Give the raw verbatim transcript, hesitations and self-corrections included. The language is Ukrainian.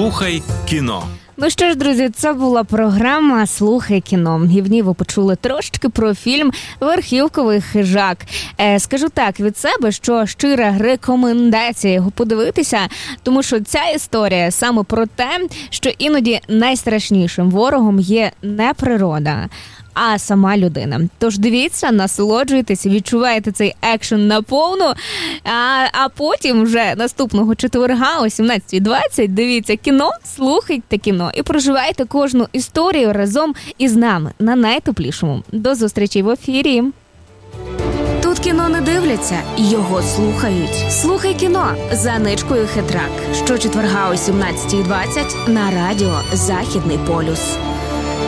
«Слухай кіно». Ну що ж, друзі, це була програма «Слухай кіно». І в ній ви почули трошечки про фільм «Верхівковий хижак». Е, скажу так від себе, що щира рекомендація його подивитися, тому що ця історія саме про те, що іноді найстрашнішим ворогом є не природа, а сама людина. Тож дивіться, насолоджуйтесь, відчувайте цей екшен наповну, а, а потім вже наступного четверга о сімнадцятій двадцять дивіться кіно, слухайте кіно і проживайте кожну історію разом із нами на найтеплішому. До зустрічі в ефірі. Тут кіно не дивляться, його слухають. Слухай кіно за Ничкою Хитрак. Щочетверга о сімнадцятій двадцять на радіо «Західний полюс».